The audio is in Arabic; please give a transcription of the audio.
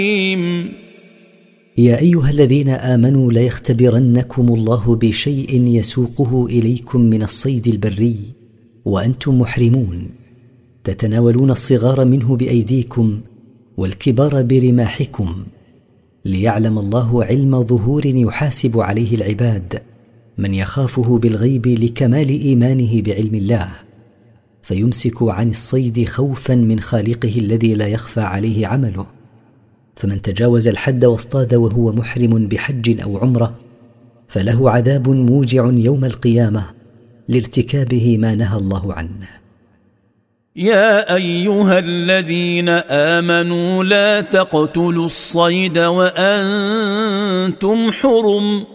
يا أيها الذين آمنوا ليختبرنكم الله بشيء يسوقه إليكم من الصيد البري وأنتم محرمون، تتناولون الصغار منه بأيديكم والكبار برماحكم، ليعلم الله علم ظهور يحاسب عليه العباد من يخافه بالغيب لكمال إيمانه بعلم الله، فيمسك عن الصيد خوفا من خالقه الذي لا يخفى عليه عمله. فمن تجاوز الحد واصطاد وهو محرم بحج أو عمرة فله عذاب موجع يوم القيامة لارتكابه ما نهى الله عنه. يا أيها الذين آمنوا لا تقتلوا الصيد وأنتم حرم